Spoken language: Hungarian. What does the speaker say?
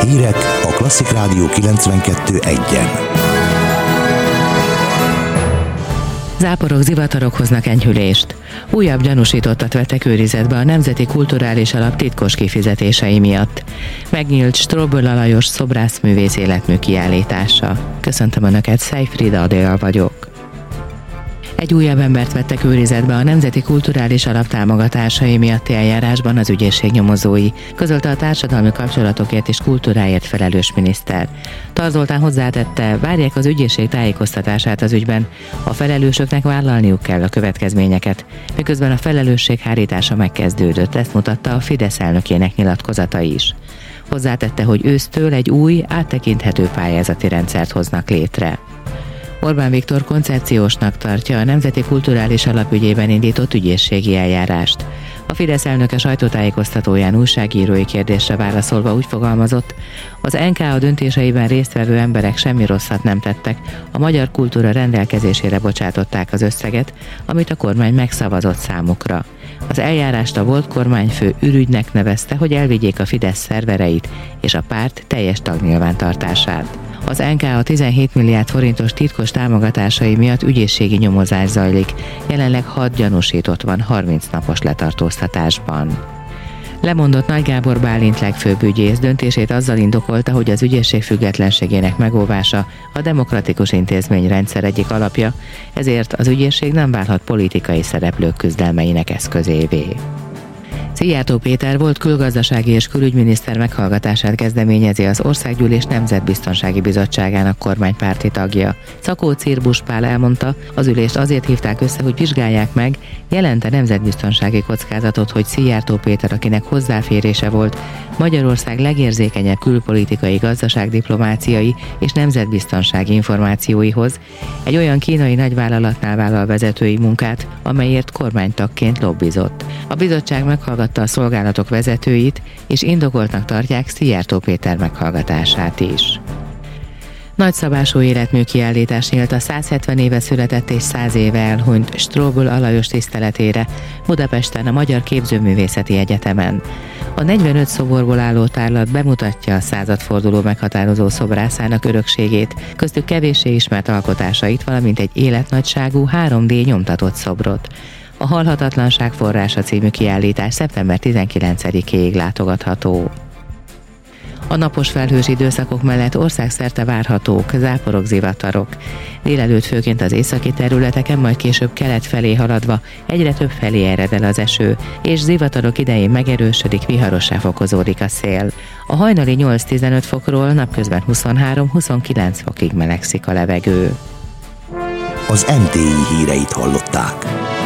Hírek a Klasszik Rádió 92.1-en. Záporok, zivatarok hoznak enyhülést. Újabb gyanúsítottat vettek őrizetbe a Nemzeti Kulturális Alap titkos kifizetései miatt. Megnyílt Strobl Alajos szobrászművész életmű kiállítása. Köszöntöm Önöket, Szejfrida Adél vagyok. Egy újabb embert vettek őrizetbe a Nemzeti Kulturális Alap támogatásai miatti eljárásban az ügyészség nyomozói, közölte a társadalmi kapcsolatokért és kultúráért felelős miniszter. Tar Zoltán hozzátette, várják az ügyészség tájékoztatását az ügyben, a felelősöknek vállalniuk kell a következményeket, miközben a felelősség hárítása megkezdődött, ezt mutatta a Fidesz elnökének nyilatkozata is. Hozzátette, hogy ősztől egy új, áttekinthető pályázati rendszert hoznak létre. Orbán Viktor koncepciósnak tartja a Nemzeti Kulturális Alap ügyében indított ügyészségi eljárást. A Fidesz elnöke sajtótájékoztatóján újságírói kérdésre válaszolva úgy fogalmazott, az NKA döntéseiben résztvevő emberek semmi rosszat nem tettek, a magyar kultúra rendelkezésére bocsátották az összeget, amit a kormány megszavazott számukra. Az eljárást a volt kormányfő ürügynek nevezte, hogy elvigyék a Fidesz szervereit és a párt teljes tagnyilvántartását. Az NKA 17 milliárd forintos titkos támogatásai miatt ügyészségi nyomozás zajlik, jelenleg 6 gyanúsított van 30 napos letartóztatásban. Lemondott Nagy Gábor Bálint legfőbb ügyész, döntését azzal indokolta, hogy az ügyészség függetlenségének megóvása a demokratikus intézményrendszer egyik alapja, ezért az ügyészség nem válhat politikai szereplők küzdelmeinek eszközévé. Szijjártó Péter volt külgazdasági és külügyminiszter meghallgatását kezdeményezi az Országgyűlés Nemzetbiztonsági Bizottságának kormánypárti tagja. Szakó Cirbusz Pál elmondta, az ülést azért hívták össze, hogy vizsgálják meg, jelent-e nemzetbiztonsági kockázatot, hogy Szijjártó Péter, akinek hozzáférése volt Magyarország legérzékenyebb külpolitikai, gazdaságdiplomáciai és nemzetbiztonsági információihoz, egy olyan kínai nagyvállalatnál vállal vezetői munkát, amelyért kormánytagként lobbizott. A bizottság meghallgatta a szolgálatok vezetőit, és indokoltnak tartják Szijjártó Péter meghallgatását is. Nagyszabású életmű kiállítás nyílt a 170 éve született és 100 éve elhunyt Strobl Alajos tiszteletére Budapesten a Magyar Képzőművészeti Egyetemen. A 45 szoborból álló tárlat bemutatja a századforduló meghatározó szobrászának örökségét, köztük kevéssé ismert alkotásait, valamint egy életnagyságú 3D nyomtatott szobrot. A Halhatatlanság forrása című kiállítás szeptember 19-ig látogatható. A napos felhős időszakok mellett országszerte várhatók záporok, zivatarok. Délelőtt főként az északi területeken, majd később kelet felé haladva egyre több felé ered el az eső, és zivatarok idején megerősödik, viharossá fokozódik a szél. A hajnali 8-15 fokról napközben 23-29 fokig melegszik a levegő. Az NTI híreit hallották.